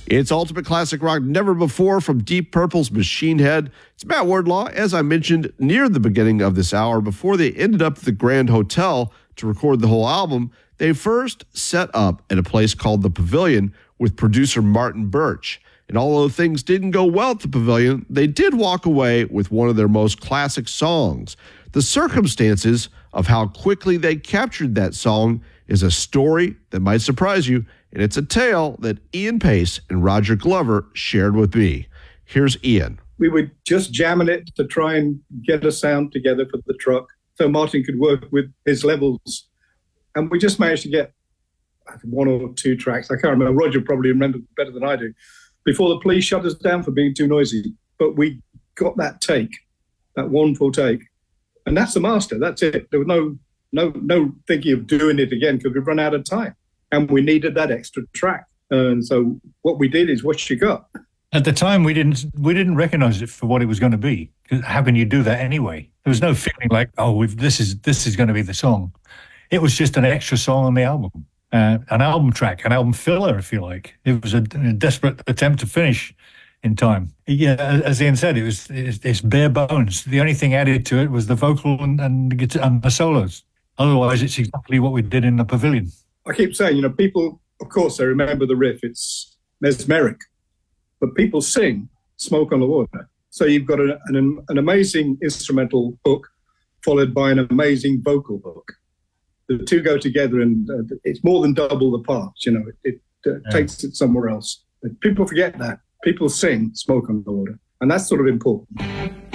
It's Ultimate Classic Rock Never Before from Deep Purple's Machine Head. It's Matt Wardlaw, as I mentioned near the beginning of this hour. Before they ended up at the Grand Hotel to record the whole album, they first set up at a place called The Pavilion with producer Martin Birch. And although things didn't go well at the Pavilion, they did walk away with one of their most classic songs. The circumstances of how quickly they captured that song is a story that might surprise you, and it's a tale that Ian Pace and Roger Glover shared with me. Here's Ian. We were just jamming it to try and get a sound together for the truck so Martin could work with his levels. And we just managed to get one or two tracks. I can't remember. Roger probably remembers better than I do. Before the police shut us down for being too noisy. But we got that take, that one full take. And that's the master. That's it. There was no thinking of doing it again because we'd run out of time. And we needed that extra track. And so what we did is what you got. At the time, we didn't recognize it for what it was going to be. How can you do that anyway? There was no feeling like, this is going to be the song. It was just an extra song on the album, an album track, an album filler, if you like. It was a desperate attempt to finish in time. Yeah, as Ian said, it's bare bones. The only thing added to it was the vocal and the guitar and the solos. Otherwise, it's exactly what we did in the Pavilion. I keep saying, people, of course, they remember the riff. It's mesmeric. But people sing Smoke on the Water. So you've got an amazing instrumental hook followed by an amazing vocal hook. The two go together and it's more than double the parts, It takes it somewhere else. But people forget that. People sing Smoke on the Water. And that's sort of important.